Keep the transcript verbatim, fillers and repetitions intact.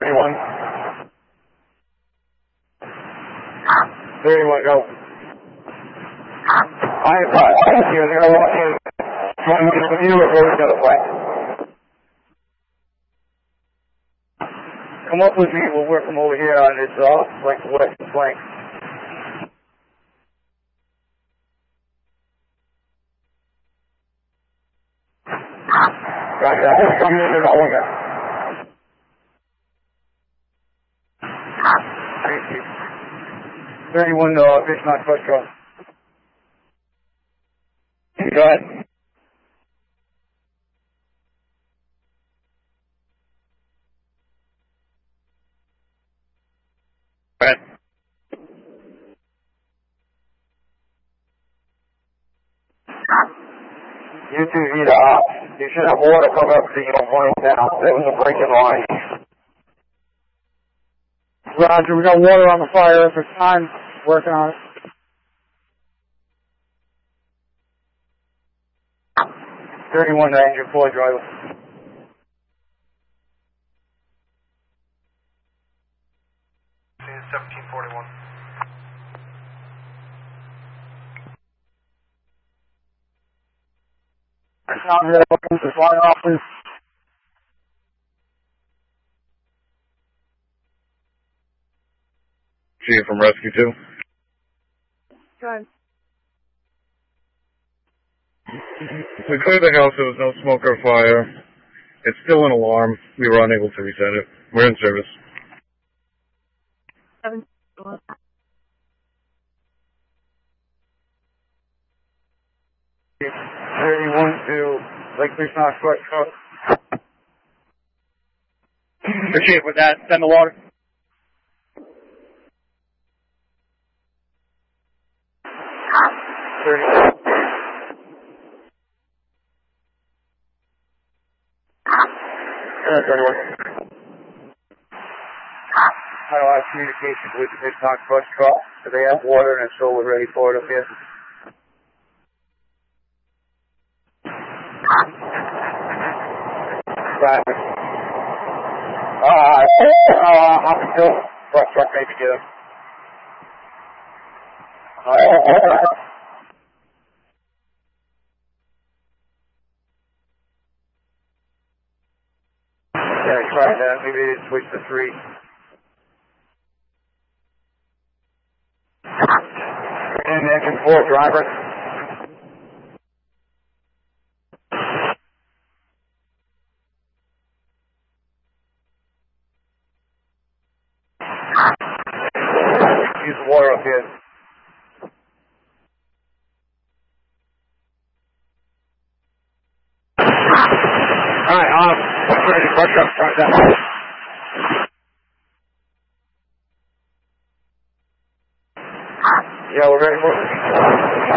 thirty-one. thirty-one, go. I thank you. They're walking. One with you, it goes the other way. Come up with me. We'll work from over here on this off flank, west flank. Right there. Come in and over there. Thank you. thirty-one, uh, fish not first cross. Go ahead. Go ahead. You two need to up. You should have water come up to you point down. There was a breaking line. Roger, we got water on the fire. If it's time, working on it. thirty-one to engine four driver. seventeen forty-one. Down here, looking to fire off, please. See you from Rescue two. Good. We cleared the house. There was no smoke or fire. It's still an alarm. We were unable to reset it. We're in service. Seven. thirty-one to Lake Fish Knox West Coast. Appreciate with that. Send the water. thirty. Uh, thirty-one. I don't have communication with the Fish Knox West Coast. So they have water and so we're ready for it up here. Right. Uh, uh, up until truck, truck maybe get him. Uh, yeah, try that. Maybe they didn't switch to three. And engine four, driver. Use the water up here. Alright, off. Ready, push up, start that. Yeah, we're ready for it.